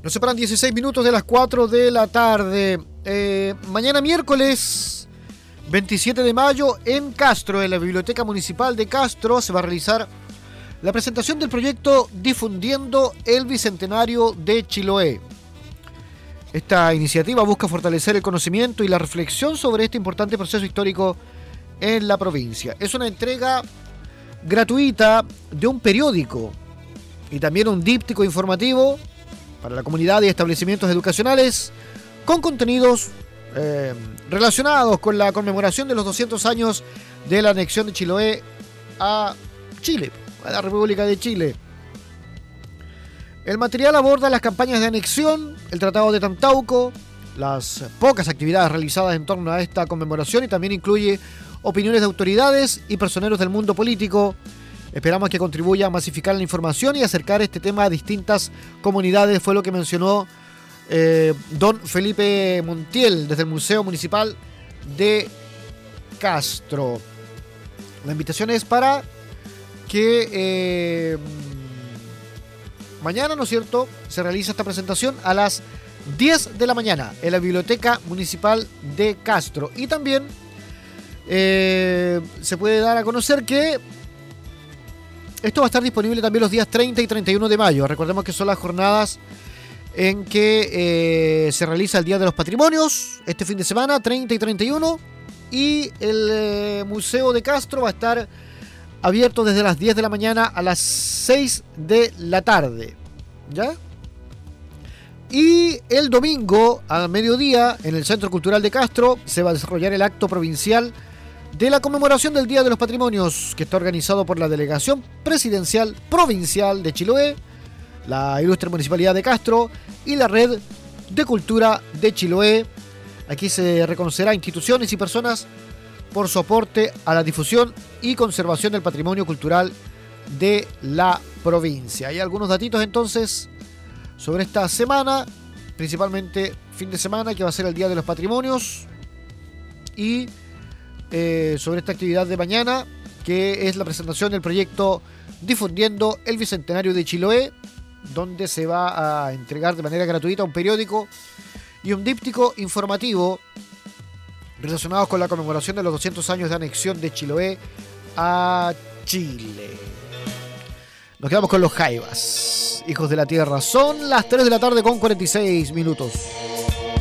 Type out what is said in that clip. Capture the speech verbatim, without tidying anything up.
Nos separan dieciséis minutos de las cuatro de la tarde. Eh, mañana miércoles veintisiete de mayo en Castro, en la Biblioteca Municipal de Castro, se va a realizar la presentación del proyecto Difundiendo el Bicentenario de Chiloé. Esta iniciativa busca fortalecer el conocimiento y la reflexión sobre este importante proceso histórico en la provincia. Es una entrega gratuita de un periódico y también un díptico informativo para la comunidad y establecimientos educacionales con contenidos eh, relacionados con la conmemoración de los doscientos años de la anexión de Chiloé a Chile, a la República de Chile. El material aborda las campañas de anexión, el Tratado de Tantauco, las pocas actividades realizadas en torno a esta conmemoración y también incluye opiniones de autoridades y personeros del mundo político. Esperamos que contribuya a masificar la información y acercar este tema a distintas comunidades, fue lo que mencionó eh, don Felipe Montiel desde el Museo Municipal de Castro. La invitación es para que eh, mañana, ¿no es cierto?, se realiza esta presentación a las diez de la mañana en la Biblioteca Municipal de Castro. Y también eh, se puede dar a conocer que esto va a estar disponible también los días treinta y treinta y uno de mayo. Recordemos que son las jornadas en que eh, se realiza el Día de los Patrimonios, este fin de semana, treinta y treinta y uno. Y el eh, Museo de Castro va a estar abierto desde las diez de la mañana a las seis de la tarde. ¿Ya? Y el domingo, al mediodía, en el Centro Cultural de Castro, se va a desarrollar el acto provincial de la conmemoración del Día de los Patrimonios, que está organizado por la Delegación Presidencial Provincial de Chiloé, la Ilustre Municipalidad de Castro y la Red de Cultura de Chiloé. Aquí se reconocerá a instituciones y personas por su aporte a la difusión y conservación del patrimonio cultural de la provincia. Hay algunos datitos entonces sobre esta semana, principalmente fin de semana, que va a ser el Día de los Patrimonios, y Eh, sobre esta actividad de mañana, que es la presentación del proyecto Difundiendo el Bicentenario de Chiloé, donde se va a entregar de manera gratuita un periódico y un díptico informativo relacionados con la conmemoración de los doscientos años de anexión de Chiloé a Chile. Nos quedamos con los Jaivas, hijos de la tierra. Son las tres de la tarde con cuarenta y seis minutos.